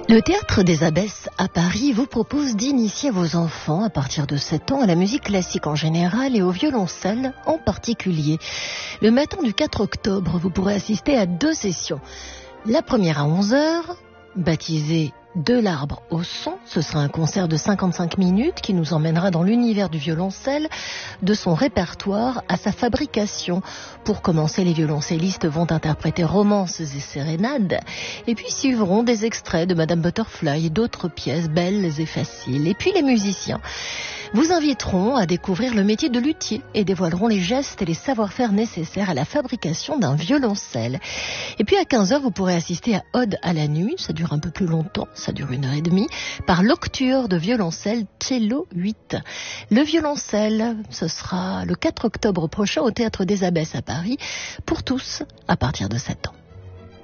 Le Théâtre des Abbesses à Paris vous propose d'initier vos enfants à partir de 7 ans à la musique classique en général et au violoncelle en particulier. Le matin du 4 octobre, vous pourrez assister à 2 sessions. La première à 11h, baptisée De l'arbre au son. Ce sera un concert de 55 minutes qui nous emmènera dans l'univers du violoncelle, de son répertoire à sa fabrication. Pour commencer, les violoncellistes vont interpréter romances et sérénades, et puis suivront des extraits de Madame Butterfly et d'autres pièces belles et faciles. Et puis les musiciens vous inviteront à découvrir le métier de luthier et dévoileront les gestes et les savoir-faire nécessaires à la fabrication d'un violoncelle. Et puis à 15h, vous pourrez assister à Ode à la nuit, ça dure un peu plus longtemps, ça dure 1h30, par l'octuor de violoncelle Cello 8. Le violoncelle, ce sera le 4 octobre prochain au Théâtre des Abbesses à Paris, pour tous, à partir de 7 ans.